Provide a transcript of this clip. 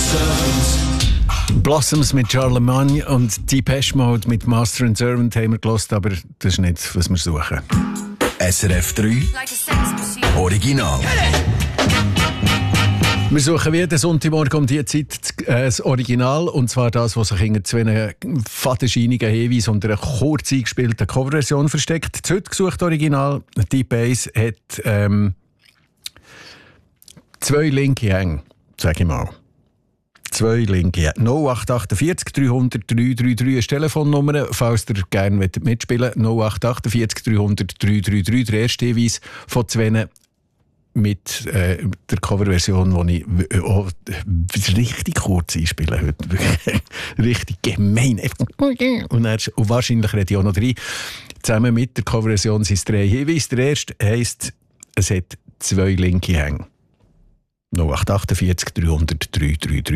Blossoms mit Charlemagne und Depeche Mode mit Master and Servant haben wir gehört, aber das ist nicht, was wir suchen. SRF 3 Original. Wir suchen wie jeden Sonntagmorgen um diese Zeit das Original, und zwar das, was sich hinter zwei fadenscheinigen Hinweisen und einer kurz eingespielten Coverversion versteckt. Das heute gesuchte Original, Deep Bass, hat 2 linke Hänge, sage ich mal. 2 linke. 0848 300 333 ist die Telefonnummer, falls ihr gerne mitspielen wollt. 0848 300 333, der erste Hinweis von 2 mit der Coverversion, die ich auch richtig kurz einspiele heute. Richtig gemein. Und wahrscheinlich rede ich auch noch 3. Zusammen mit der Coverversion sind es 3 Hinweise. Der erste heisst, es hat 2 linke Hänge. 0848 300 333.